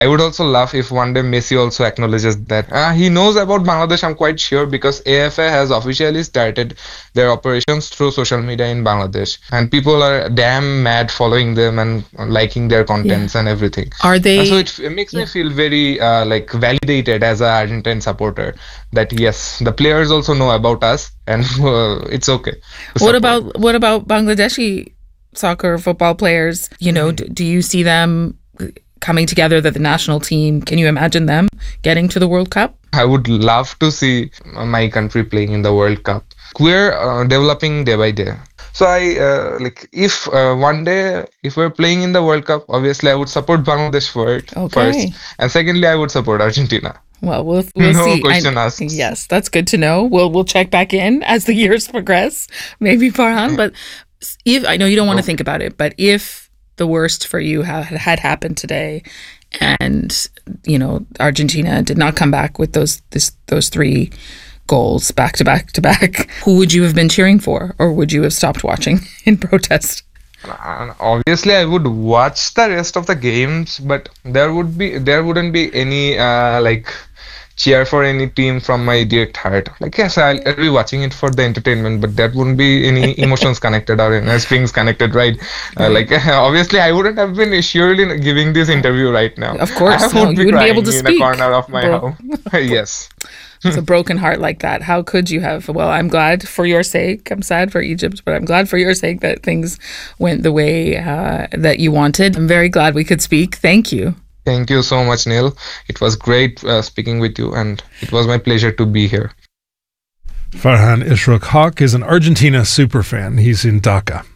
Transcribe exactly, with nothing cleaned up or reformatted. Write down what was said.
I would also love if one day Messi also acknowledges that. Uh, he knows about Bangladesh, I'm quite sure, because A F A has officially started their operations through social media in Bangladesh. And people are damn mad following them and liking their Yeah. contents and everything. Are Uh, so they? it, it makes me Yeah. feel very uh, like validated as a Argentine supporter that yes, the players also know about us and uh, it's okay to What support. about what about Bangladeshi soccer football players? You know, do, do you see them coming together, that the national team, can you imagine them getting to the World Cup? I would love to see my country playing in the World Cup. We're uh, developing day by day. So I uh, like if uh, one day if we're playing in the World Cup, obviously I would support Bangladesh for it first, Okay. and secondly I would support Argentina. Well, we'll we'll No see. I, question asked. yes, that's good to know. We'll we'll check back in as the years progress, maybe Farhan. But if I know you don't want to think about it, but if the worst for you had, had happened today, and you know Argentina did not come back with those this, those three goals back to back to back, who would you have been cheering for, or would you have stopped watching in protest? Uh, obviously I would watch the rest of the games, but there would be there wouldn't be any uh, like cheer for any team from my direct heart. Like yes, I'll, I'll be watching it for the entertainment, but there wouldn't be any emotions connected or any strings connected, right? Uh, Right. like obviously I wouldn't have been surely giving this interview right now. Of course, I no, would you be wouldn't be crying able to in a speak, corner of my bro. house. Yes. It's a broken heart like that. How could you have? Well, I'm glad for your sake. I'm sad for Egypt, but I'm glad for your sake that things went the way uh, that you wanted. I'm very glad we could speak. Thank you. Thank you so much, Neil. It was great uh, speaking with you, and it was my pleasure to be here. Farhan Ishraq Haq is an Argentina superfan. He's in Dhaka.